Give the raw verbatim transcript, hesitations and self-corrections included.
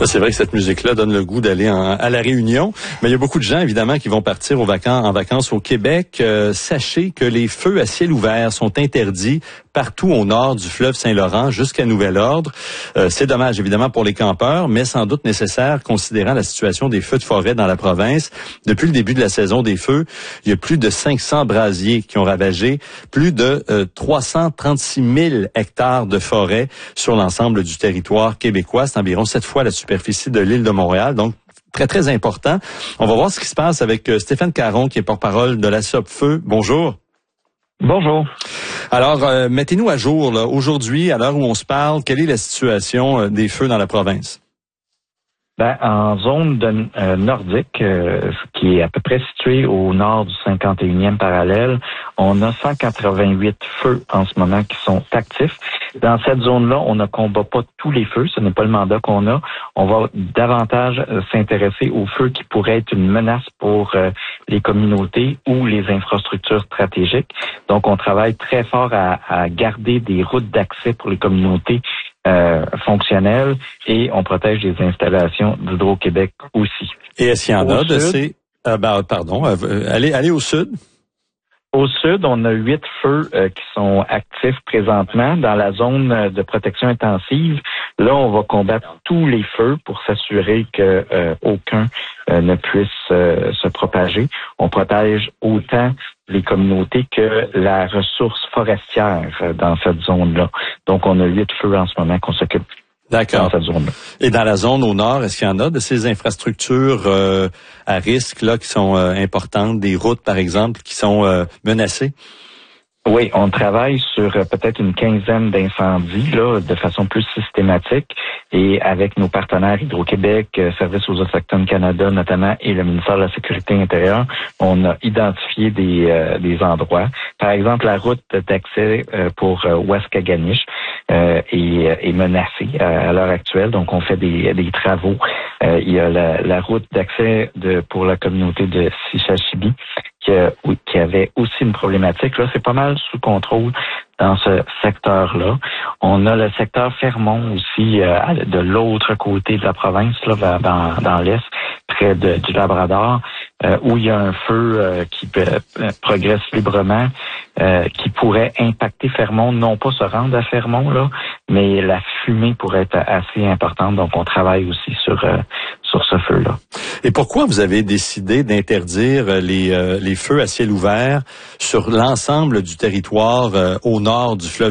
C'est vrai que cette musique-là donne le goût d'aller en, à la Réunion, mais il y a beaucoup de gens, évidemment, qui vont partir aux vacances, en vacances au Québec. Euh, sachez que les feux à ciel ouvert sont interdits partout au nord du fleuve Saint-Laurent jusqu'à nouvel ordre. Euh, c'est dommage, évidemment, pour les campeurs, mais sans doute nécessaire, considérant la situation des feux de forêt dans la province. Depuis le début de la saison des feux, il y a plus de cinq cents brasiers qui ont ravagé plus de euh, trois cent trente-six mille hectares de forêt sur l'ensemble du territoire québécois. C'est environ sept fois la superficie de l'île de Montréal, donc très, très important. On va voir ce qui se passe avec euh, Stéphane Caron, qui est porte-parole de la Sopfeu. Bonjour. Bonjour. Alors, euh, mettez-nous à jour, là. Aujourd'hui, à l'heure où on se parle, quelle est la situation euh, des feux dans la province? Ben, en zone de, euh, nordique, euh, qui est à peu près située au nord du cinquante et unième parallèle, on a cent quatre-vingt-huit feux en ce moment qui sont actifs. Dans cette zone-là, on ne combat pas tous les feux, ce n'est pas le mandat qu'on a. On va davantage euh, s'intéresser aux feux qui pourraient être une menace pour euh, les communautés ou les infrastructures stratégiques. Donc, on travaille très fort à, à garder des routes d'accès pour les communautés Euh, fonctionnelles et on protège les installations d'Hydro-Québec aussi. Et est-ce qu'il y en au a de sud, ces... Euh, ben, pardon, euh, allez, allez au sud. Au sud, on a huit feux euh, qui sont actifs présentement dans la zone de protection intensive. Là, on va combattre tous les feux pour s'assurer que euh, aucun euh, ne puisse euh, se propager. On protège autant les communautés que la ressource forestière euh, dans cette zone-là. Donc, on a huit feux en ce moment qu'on s'occupe. D'accord. Dans cette zone-là. Et dans la zone au nord, est-ce qu'il y en a de ces infrastructures euh, à risque là qui sont euh, importantes, des routes par exemple qui sont euh, menacées? Oui, on travaille sur euh, peut-être une quinzaine d'incendies là, de façon plus systématique et avec nos partenaires Hydro-Québec, euh, Services aux Autochtones Canada notamment et le ministère de la Sécurité intérieure, on a identifié des, euh, des endroits. Par exemple, la route d'accès euh, pour euh, Waskaganish euh, est, est menacée à, à l'heure actuelle, donc on fait des, des travaux. Euh, il y a la, la route d'accès de pour la communauté de Sishachibi qui, qui avait aussi une problématique. Là, c'est pas mal sous contrôle dans ce secteur-là. On a le secteur Fermont aussi euh, de l'autre côté de la province, là, dans, dans l'est, près de, du Labrador, euh, où il y a un feu euh, qui euh, progresse librement, euh, qui pourrait impacter Fermont, non pas se rendre à Fermont, là, mais la fumée pourrait être assez importante. Donc, on travaille aussi sur euh, sur ce feu-là. Et pourquoi vous avez décidé d'interdire les, euh, les feux à ciel ouvert sur l'ensemble du territoire euh, au nord du fleuve